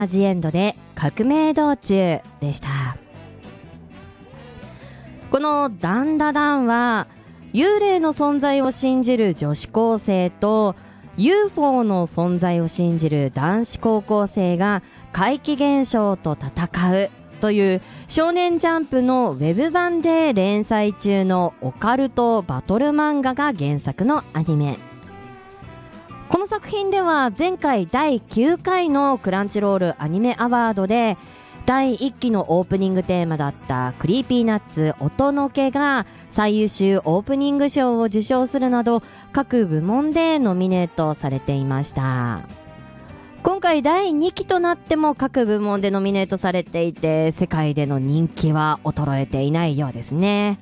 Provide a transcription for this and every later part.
ジエンドで革命道中でした。このダンダダンは幽霊の存在を信じる女子高生と UFO の存在を信じる男子高校生が怪奇現象と戦うという少年ジャンプのウェブ版で連載中のオカルトバトル漫画が原作のアニメ。この作品では前回第9回のクランチロールアニメアワードで第1期のオープニングテーマだったクリーピーナッツ音のけが最優秀オープニング賞を受賞するなど各部門でノミネートされていました。今回第2期となっても各部門でノミネートされていて世界での人気は衰えていないようですね。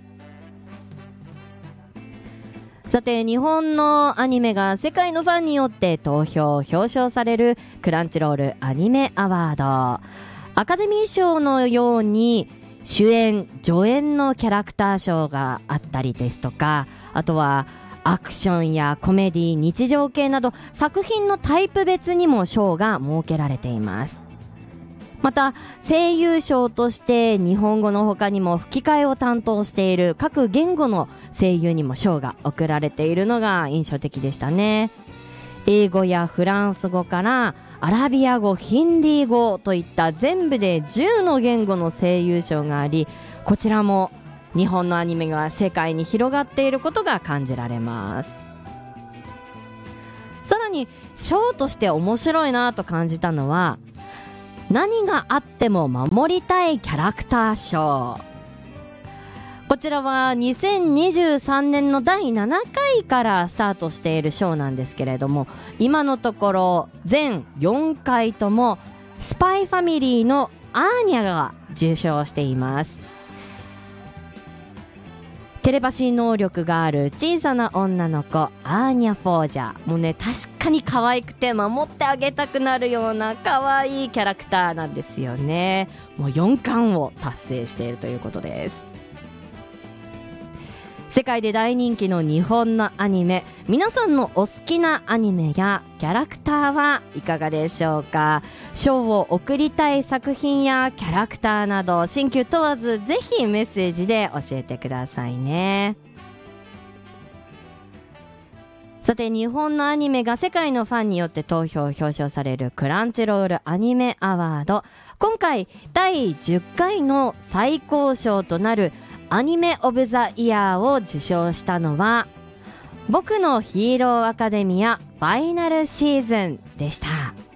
さて、日本のアニメが世界のファンによって投票表彰されるクランチロールアニメアワード。アカデミー賞のように主演助演のキャラクター賞があったりですとか、あとはアクションやコメディ、日常系など作品のタイプ別にも賞が設けられています。また声優賞として日本語の他にも吹き替えを担当している各言語の声優にも賞が贈られているのが印象的でしたね。英語やフランス語からアラビア語、ヒンディー語といった全部で10の言語の声優賞があり、こちらも日本のアニメが世界に広がっていることが感じられます。さらに賞として面白いなと感じたのは何があっても守りたいキャラクター賞。こちらは2023年の第7回からスタートしている賞なんですけれども、今のところ全4回ともスパイファミリーのアーニャが受賞しています。テレパシー能力がある小さな女の子アーニャ・フォージャー。もうね、確かに可愛くて守ってあげたくなるような可愛いキャラクターなんですよね。もう4冠を達成しているということです。世界で大人気の日本のアニメ、皆さんのお好きなアニメやキャラクターはいかがでしょうか。賞を贈りたい作品やキャラクターなど新旧問わずぜひメッセージで教えてくださいね。さて、日本のアニメが世界のファンによって投票表彰されるクランチロールアニメアワード。今回第10回の最高賞となるアニメオブザイヤーを受賞したのは僕のヒーローアカデミアファイナルシーズンでした。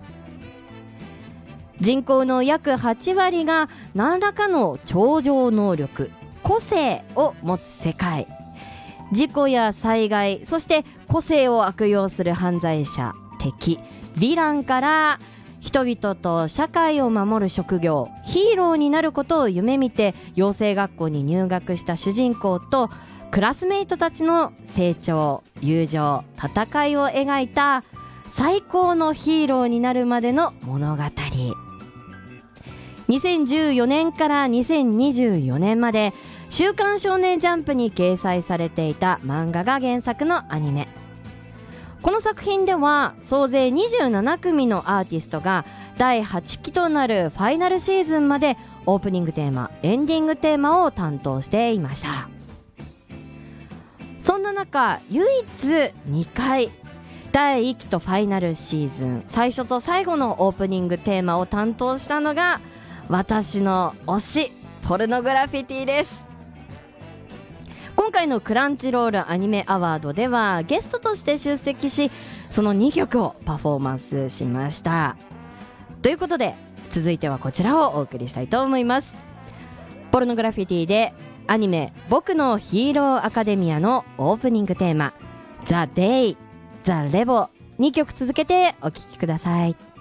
人口の約8割が何らかの超常能力、個性を持つ世界。事故や災害、そして個性を悪用する犯罪者、敵、ヴィランから人々と社会を守る職業、ヒーローになることを夢見て養成学校に入学した主人公とクラスメイトたちの成長、友情、戦いを描いた最高のヒーローになるまでの物語。2014年から2024年まで週刊少年ジャンプに掲載されていた漫画が原作のアニメ。この作品では総勢27組のアーティストが第8期となるファイナルシーズンまでオープニングテーマ、エンディングテーマを担当していました。そんな中、唯一2回第1期とファイナルシーズン最初と最後のオープニングテーマを担当したのが私の推しポルノグラフィティです。今回のクランチロールアニメアワードではゲストとして出席し、その2曲をパフォーマンスしました。ということで続いてはこちらをお送りしたいと思います。ポルノグラフィティでアニメ僕のヒーローアカデミアのオープニングテーマ The Day、The Revo、2曲続けてお聴きください。